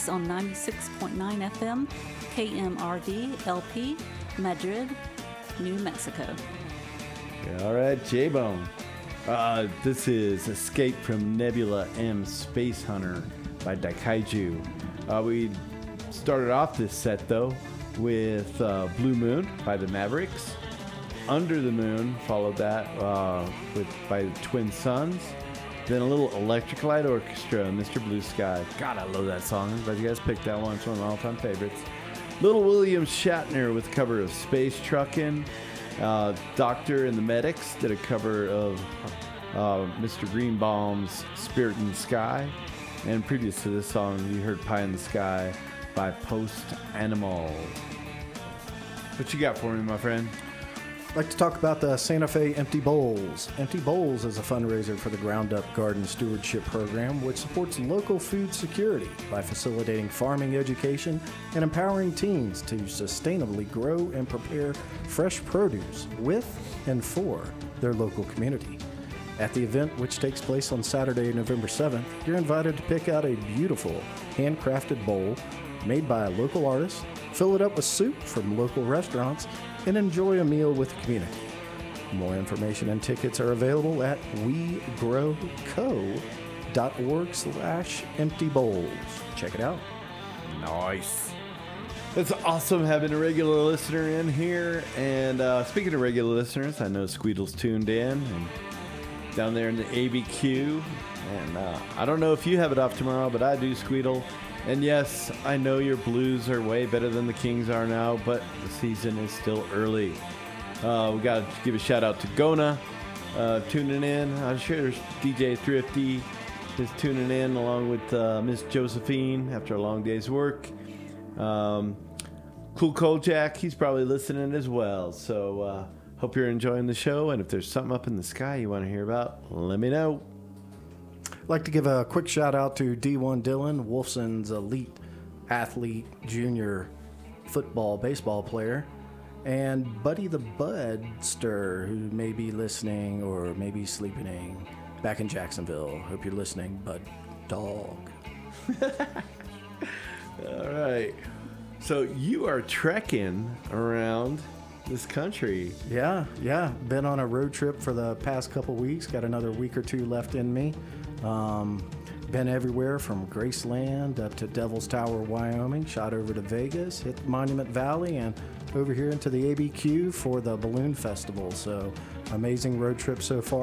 on 96.9 FM, KMRD LP, Madrid, New Mexico. All right, J-Bone. This is Escape from Nebula M Space Hunter by Daikaiju. We started off this set, though, with Blue Moon by the Mavericks. Under the Moon followed that by the Twin Suns. Then a little Electric Light Orchestra, Mr. Blue Sky. God, I love that song. I'm glad you guys picked that one. It's one of my all-time favorites. Little William Shatner with a cover of Space Truckin'. Doctor and the Medics did a cover of Mr. Greenbaum's Spirit in the Sky. And previous to this song, you heard Pie in the Sky by Post Animal. What you got for me, my friend? I'd like to talk about the Santa Fe Empty Bowls. Empty Bowls is a fundraiser for the Ground Up Garden Stewardship Program, which supports local food security by facilitating farming education and empowering teens to sustainably grow and prepare fresh produce with and for their local community. At the event, which takes place on Saturday, November 7th, you're invited to pick out a beautiful handcrafted bowl made by a local artist, fill it up with soup from local restaurants, and enjoy a meal with the community. More information and tickets are available at wegrowco.org/emptybowls. Check it out. Nice. It's awesome having a regular listener in here. And speaking of regular listeners, I know Squeedle's tuned in and down there in the ABQ. And I don't know if you have it off tomorrow, but I do, Squeedle. And yes, I know your Blues are way better than the Kings are now, but the season is still early. We got to give a shout out to Gona tuning in. I'm sure DJ Thrifty is tuning in along with Miss Josephine after a long day's work. Cool Kojak, he's probably listening as well. So hope you're enjoying the show. And if there's something up in the sky you want to hear about, let me know. I'd like to give a quick shout out to D1 Dylan, Wolfson's elite athlete, junior football, baseball player, and Buddy the Budster, who may be listening or maybe sleeping back in Jacksonville. Hope you're listening, Bud Dog. All right. So you are trekking around this country. Yeah. Been on a road trip for the past couple weeks. Got another week or two left in me. Been everywhere from Graceland up to Devil's Tower, Wyoming, shot over to Vegas, hit Monument Valley, and over here into the ABQ for the Balloon Festival. So amazing road trip so far.